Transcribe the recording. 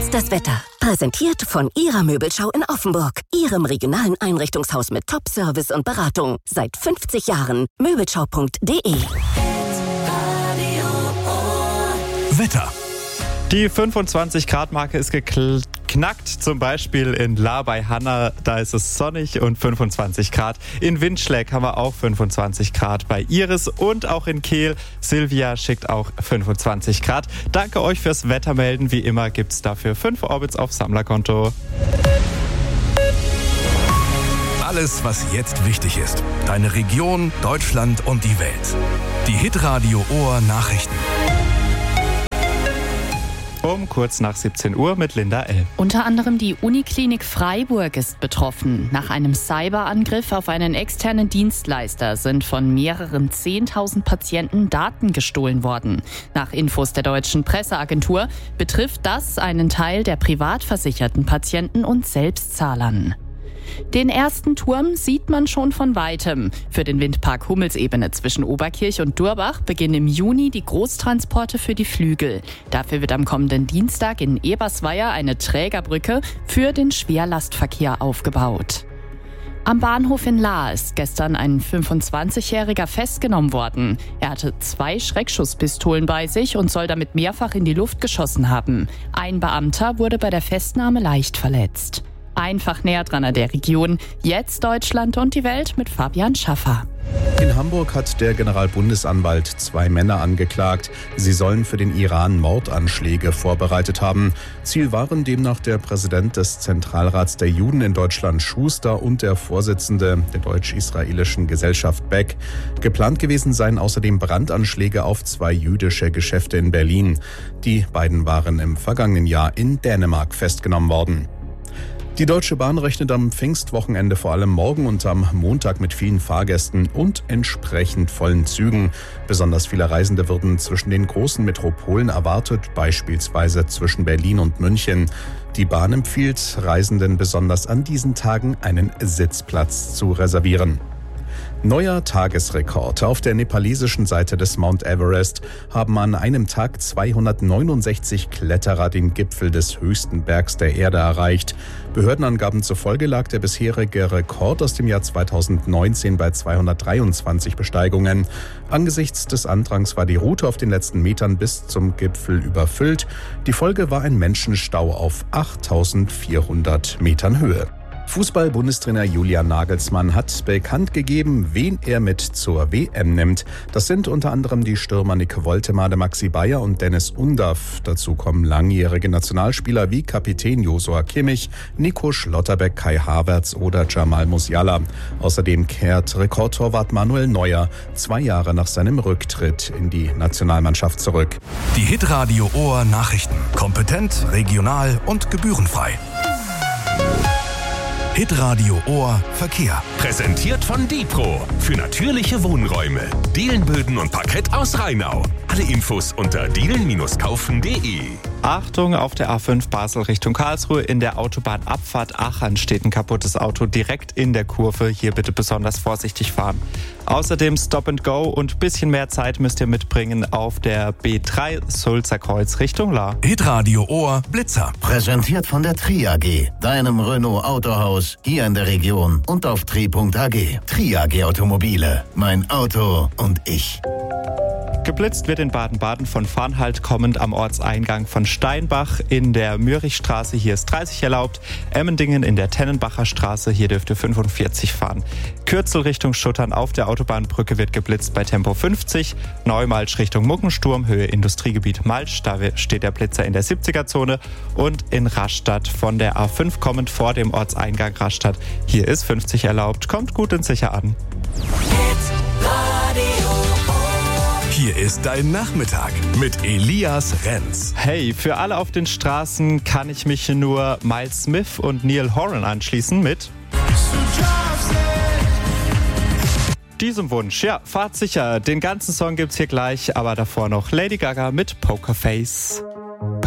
ist das Wetter. Präsentiert von Ihrer Möbelschau in Offenburg. Ihrem regionalen Einrichtungshaus mit Top-Service und Beratung. Seit 50 Jahren. Möbelschau.de. Wetter. Die 25-Grad-Marke ist geknackt, zum Beispiel in Lahr bei Hanna, da ist es sonnig und 25 Grad. In Windschläg haben wir auch 25 Grad bei Iris und auch in Kehl. Silvia schickt auch 25 Grad. Danke euch fürs Wettermelden. Wie immer gibt's dafür 5 Orbits auf Sammlerkonto. Alles, was jetzt wichtig ist. Deine Region, Deutschland und die Welt. Die Hitradio Ohr Nachrichten. Um kurz nach 17 Uhr mit Linda L. Unter anderem die Uniklinik Freiburg ist betroffen. Nach einem Cyberangriff auf einen externen Dienstleister sind von mehreren 10.000 Patienten Daten gestohlen worden. Nach Infos der deutschen Presseagentur betrifft das einen Teil der privat versicherten Patienten und Selbstzahlern. Den ersten Turm sieht man schon von Weitem. Für den Windpark Hummelsebene zwischen Oberkirch und Durbach beginnen im Juni die Großtransporte für die Flügel. Dafür wird am kommenden Dienstag in Ebersweier eine Trägerbrücke für den Schwerlastverkehr aufgebaut. Am Bahnhof in Lahr ist gestern ein 25-Jähriger festgenommen worden. Er hatte 2 Schreckschusspistolen bei sich und soll damit mehrfach in die Luft geschossen haben. Ein Beamter wurde bei der Festnahme leicht verletzt. Einfach näher dran an der Region. Jetzt Deutschland und die Welt mit Fabian Schaffer. In Hamburg hat der Generalbundesanwalt 2 Männer angeklagt. Sie sollen für den Iran Mordanschläge vorbereitet haben. Ziel waren demnach der Präsident des Zentralrats der Juden in Deutschland, Schuster, und der Vorsitzende der deutsch-israelischen Gesellschaft Beck. Geplant gewesen seien außerdem Brandanschläge auf 2 jüdische Geschäfte in Berlin. Die beiden waren im vergangenen Jahr in Dänemark festgenommen worden. Die Deutsche Bahn rechnet am Pfingstwochenende vor allem morgen und am Montag mit vielen Fahrgästen und entsprechend vollen Zügen. Besonders viele Reisende würden zwischen den großen Metropolen erwartet, beispielsweise zwischen Berlin und München. Die Bahn empfiehlt Reisenden besonders an diesen Tagen einen Sitzplatz zu reservieren. Neuer Tagesrekord. Auf der nepalesischen Seite des Mount Everest haben an einem Tag 269 Kletterer den Gipfel des höchsten Bergs der Erde erreicht. Behördenangaben zufolge lag der bisherige Rekord aus dem Jahr 2019 bei 223 Besteigungen. Angesichts des Andrangs war die Route auf den letzten Metern bis zum Gipfel überfüllt. Die Folge war ein Menschenstau auf 8.400 Metern Höhe. Fußball-Bundestrainer Julian Nagelsmann hat bekannt gegeben, wen er mit zur WM nimmt. Das sind unter anderem die Stürmer Nick Woltemade, Maxi Bayer und Dennis Undaff. Dazu kommen langjährige Nationalspieler wie Kapitän Joshua Kimmich, Nico Schlotterbeck, Kai Havertz oder Jamal Musiala. Außerdem kehrt Rekordtorwart Manuel Neuer 2 Jahre nach seinem Rücktritt in die Nationalmannschaft zurück. Die Hitradio Ohr Nachrichten. Kompetent, regional und gebührenfrei. Hitradio Ohr Verkehr. Präsentiert von Dipro. Für natürliche Wohnräume. Dielenböden und Parkett aus Rheinau. Alle Infos unter dielen-kaufen.de. Achtung, auf der A5 Basel Richtung Karlsruhe. In der Autobahnabfahrt Aachen steht ein kaputtes Auto direkt in der Kurve. Hier bitte besonders vorsichtig fahren. Außerdem Stop and Go und bisschen mehr Zeit müsst ihr mitbringen auf der B3 Sulzer Kreuz Richtung Lahr. Hitradio Ohr Blitzer. Präsentiert von der Tri AG, deinem Renault Autohaus hier in der Region und auf tri.ag. Tri AG Automobile. Mein Auto und ich. Geblitzt wird in Baden-Baden von Farnhalt kommend am Ortseingang von Steinbach in der Mürrichstraße. Hier ist 30 erlaubt. Emmendingen in der Tennenbacher Straße. Hier dürfte 45 fahren. Kürzel Richtung Schuttern auf der Autobahnbrücke wird geblitzt bei Tempo 50. Neumalsch Richtung Muckensturm, Höhe Industriegebiet Malsch. Da steht der Blitzer in der 70er-Zone. Und in Rastatt von der A5 kommend vor dem Ortseingang Rastatt. Hier ist 50 erlaubt. Kommt gut und sicher an. Hier ist dein Nachmittag mit Elias Renz. Hey, für alle auf den Straßen kann ich mich nur Miles Smith und Neil Horan anschließen mit diesem Wunsch. Ja, fahrt sicher. Den ganzen Song gibt's hier gleich, aber davor noch Lady Gaga mit Pokerface.